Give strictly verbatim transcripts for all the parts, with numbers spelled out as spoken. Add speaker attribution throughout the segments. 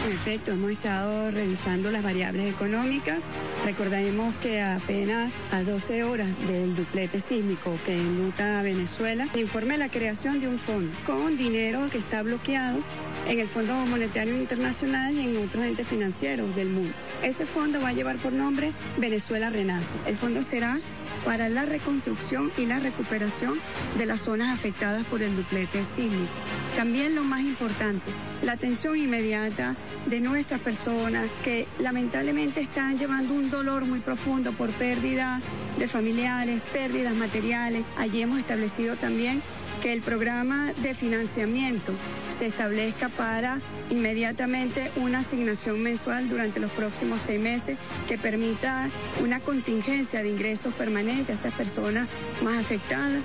Speaker 1: En efecto, hemos estado revisando las variables económicas. Recordemos que apenas a doce horas del duplete sísmico que enluta a Venezuela, informe la creación de un fondo con dinero que está bloqueado en el Fondo Monetario Internacional y en otros entes financieros del mundo. Ese fondo va a llevar por nombre Venezuela Renace. El fondo será para la reconstrucción y la recuperación de las zonas afectadas por el duplete sísmico. También lo más importante, la atención inmediata de nuestras personas que lamentablemente están llevando un dolor muy profundo por pérdida de familiares, pérdidas materiales. Allí hemos establecido también que el programa de financiamiento se establezca para inmediatamente una asignación mensual durante los próximos seis meses que permita una contingencia de ingresos permanentes a estas personas más afectadas.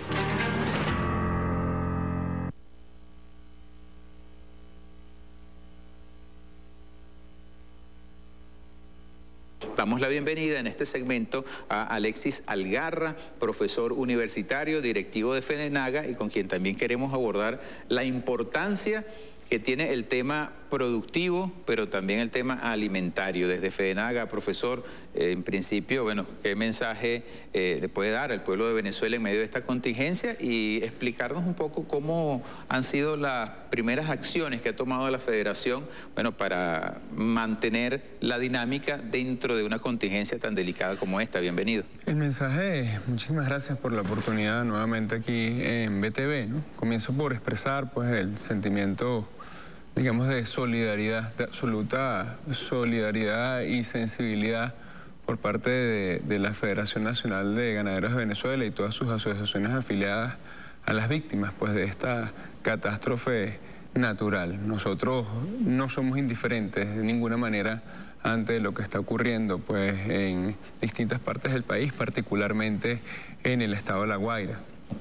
Speaker 2: Damos la bienvenida en este segmento a Alexis Algarra, profesor universitario, directivo de FEDENAGA, y con quien también queremos abordar la importancia que tiene el tema productivo, pero también el tema alimentario. Desde FEDENAGA, profesor, eh, en principio, bueno, ¿qué mensaje eh, le puede dar al pueblo de Venezuela en medio de esta contingencia? Y explicarnos un poco cómo han sido las primeras acciones que ha tomado la Federación, bueno, para mantener la dinámica dentro de una contingencia tan delicada como esta. Bienvenido.
Speaker 3: El mensaje, muchísimas gracias por la oportunidad nuevamente aquí en B T V, ¿no? Comienzo por expresar, pues, el sentimiento, digamos, de solidaridad, de absoluta solidaridad y sensibilidad por parte de, de la Federación Nacional de Ganaderos de Venezuela y todas sus asociaciones afiliadas a las víctimas, pues, de esta catástrofe natural. Nosotros no somos indiferentes de ninguna manera ante lo que está ocurriendo, pues, en distintas partes del país, particularmente en el estado de La Guaira.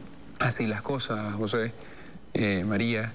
Speaker 3: Así las cosas, José, eh, María.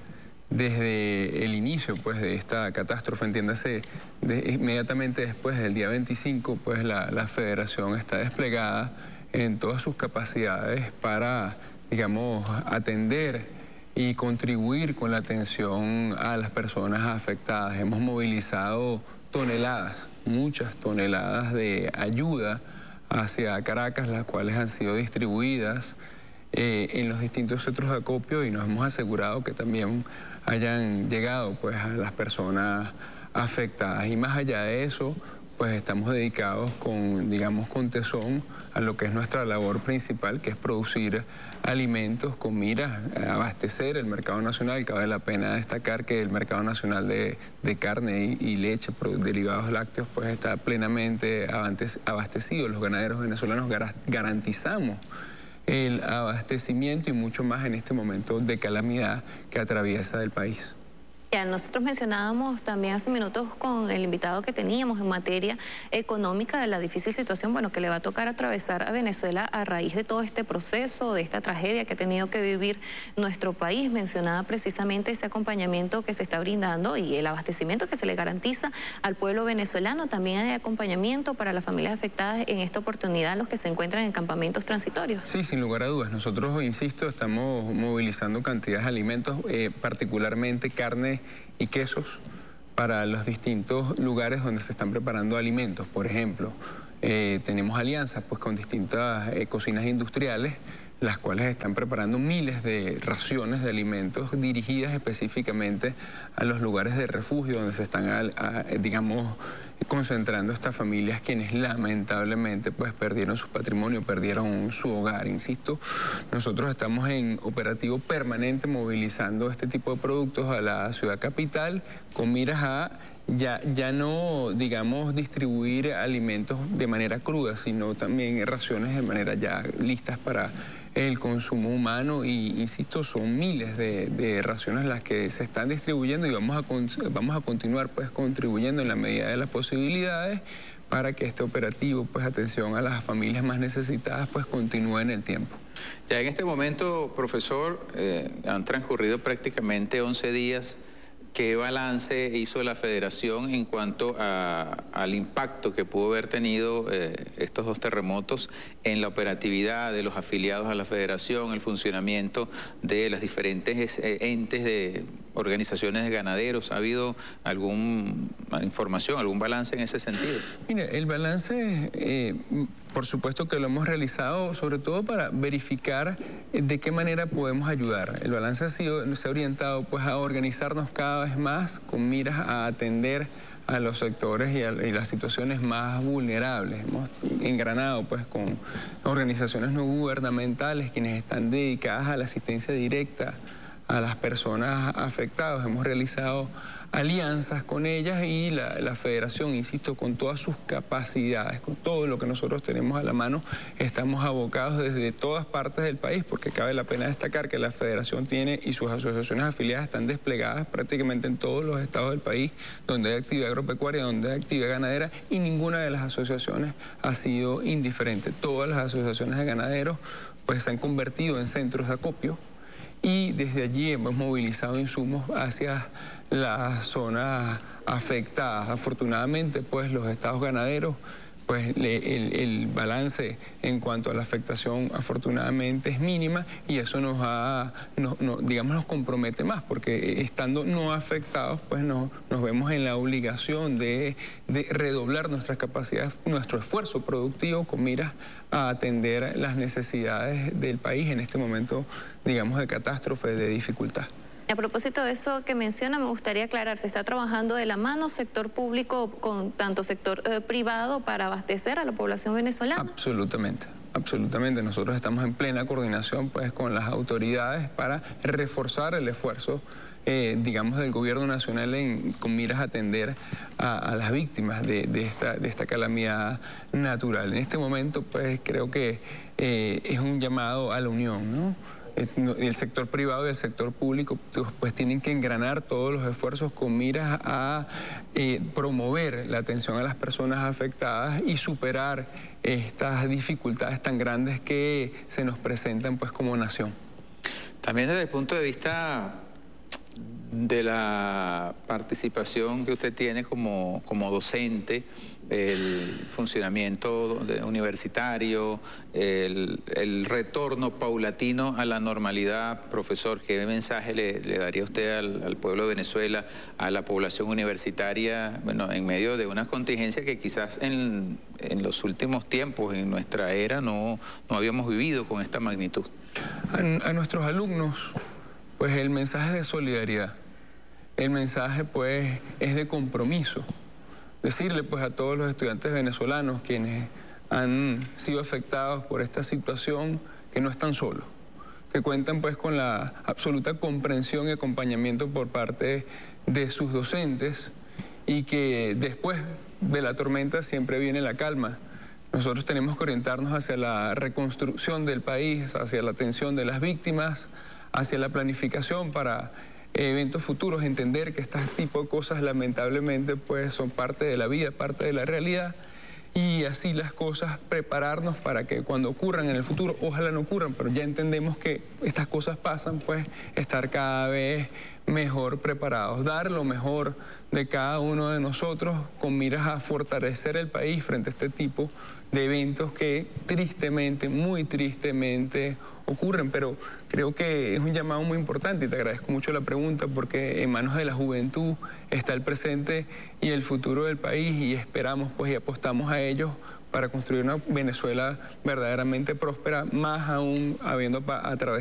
Speaker 3: Desde el inicio, pues, de esta catástrofe, entiéndase, de, inmediatamente después del día veinticinco, pues la, la Federación está desplegada en todas sus capacidades para, digamos, atender y contribuir con la atención a las personas afectadas. Hemos movilizado toneladas, muchas toneladas de ayuda hacia Caracas, las cuales han sido distribuidas eh, en los distintos centros de acopio, y nos hemos asegurado que también hayan llegado, pues, a las personas afectadas. Y más allá de eso, pues, estamos dedicados con, digamos, con tesón a lo que es nuestra labor principal, que es producir alimentos con miras a abastecer el mercado nacional. Cabe la pena destacar que el mercado nacional de, de carne y, y leche, derivados lácteos, pues, está plenamente abastecido. Los ganaderos venezolanos garantizamos el abastecimiento y mucho más en este momento de calamidad que atraviesa el país.
Speaker 4: Nosotros mencionábamos también hace minutos con el invitado que teníamos en materia económica de la difícil situación, bueno, que le va a tocar atravesar a Venezuela a raíz de todo este proceso, de esta tragedia que ha tenido que vivir nuestro país. Mencionaba precisamente ese acompañamiento que se está brindando y el abastecimiento que se le garantiza al pueblo venezolano. También hay acompañamiento para las familias afectadas en esta oportunidad, los que se encuentran en campamentos transitorios.
Speaker 3: Sí, sin lugar a dudas. Nosotros, insisto, estamos movilizando cantidades de alimentos, eh, particularmente carne y quesos, para los distintos lugares donde se están preparando alimentos. Por ejemplo, eh, tenemos alianzas, pues, con distintas eh, cocinas industriales, las cuales están preparando miles de raciones de alimentos dirigidas específicamente a los lugares de refugio donde se están, a, a, digamos, concentrando estas familias, quienes lamentablemente, pues, perdieron su patrimonio, perdieron su hogar. Insisto, nosotros estamos en operativo permanente movilizando este tipo de productos a la ciudad capital con miras a ya, ya no, digamos, distribuir alimentos de manera cruda, sino también raciones de manera ya listas para el consumo humano. Y, insisto, son miles de, de raciones las que se están distribuyendo, y vamos a, vamos a continuar, pues, contribuyendo en la medida de las posibilidades para que este operativo, pues, atención a las familias más necesitadas, pues, continúe en el tiempo.
Speaker 2: Ya en este momento, profesor, eh, han transcurrido prácticamente once días. ¿Qué balance hizo la Federación en cuanto a, al impacto que pudo haber tenido eh, estos dos terremotos en la operatividad de los afiliados a la Federación, el funcionamiento de los diferentes eh, entes de, organizaciones de ganaderos. ¿Ha habido alguna información, algún balance en ese sentido?
Speaker 3: Mire, el balance, eh, por supuesto que lo hemos realizado sobre todo para verificar de qué manera podemos ayudar. El balance ha sido, se ha orientado pues a organizarnos cada vez más con miras a atender a los sectores y, a, y las situaciones más vulnerables. Hemos engranado pues con organizaciones no gubernamentales quienes están dedicadas a la asistencia directa a las personas afectadas. Hemos realizado alianzas con ellas y la, la federación, insisto, con todas sus capacidades, con todo lo que nosotros tenemos a la mano, estamos abocados desde todas partes del país, porque cabe la pena destacar que la federación tiene y sus asociaciones afiliadas están desplegadas prácticamente en todos los estados del país donde hay actividad agropecuaria, donde hay actividad ganadera, y ninguna de las asociaciones ha sido indiferente. Todas las asociaciones de ganaderos pues se han convertido en centros de acopio, y desde allí hemos movilizado insumos hacia las zonas afectadas. Afortunadamente, pues los estados ganaderos, pues le, el, el balance en cuanto a la afectación afortunadamente es mínima, y eso nos ha, no, no, digamos, nos compromete más, porque estando no afectados, pues no, nos vemos en la obligación de, de redoblar nuestras capacidades, nuestro esfuerzo productivo con miras a atender las necesidades del país en este momento, digamos, de catástrofe, de dificultad.
Speaker 4: A propósito de eso que menciona, me gustaría aclarar, ¿se está trabajando de la mano sector público con tanto sector eh, privado para abastecer a la población venezolana?
Speaker 3: Absolutamente, absolutamente. Nosotros estamos en plena coordinación pues con las autoridades para reforzar el esfuerzo, eh, digamos, del gobierno nacional en, con miras a atender a, a las víctimas de, de, esta, de esta calamidad natural. En este momento, pues creo que eh, es un llamado a la unión, ¿no? El sector privado y el sector público pues tienen que engranar todos los esfuerzos con miras a eh, promover la atención a las personas afectadas y superar estas dificultades tan grandes que se nos presentan pues como nación.
Speaker 2: También desde el punto de vista de la participación que usted tiene como, como docente, el funcionamiento de universitario, el, el retorno paulatino a la normalidad, profesor, ¿qué mensaje le, le daría usted al, al pueblo de Venezuela, a la población universitaria, bueno, en medio de una contingencia que quizás en, en los últimos tiempos, en nuestra era, no, no habíamos vivido con esta magnitud?
Speaker 3: A, a nuestros alumnos, pues el mensaje de solidaridad, el mensaje pues es de compromiso. Decirle pues a todos los estudiantes venezolanos quienes han sido afectados por esta situación que no están solos, que cuentan pues con la absoluta comprensión y acompañamiento por parte de sus docentes, y que después de la tormenta siempre viene la calma. Nosotros tenemos que orientarnos hacia la reconstrucción del país, hacia la atención de las víctimas, hacia la planificación para eventos futuros, entender que este tipo de cosas lamentablemente pues son parte de la vida, parte de la realidad, y así las cosas prepararnos para que cuando ocurran en el futuro, ojalá no ocurran, pero ya entendemos que estas cosas pasan, pues estar cada vez mejor preparados, dar lo mejor de cada uno de nosotros con miras a fortalecer el país frente a este tipo de eventos que tristemente, muy tristemente ocurren. Pero creo que es un llamado muy importante y te agradezco mucho la pregunta, porque en manos de la juventud está el presente y el futuro del país, y esperamos pues y apostamos a ellos para construir una Venezuela verdaderamente próspera, más aún habiendo atravesado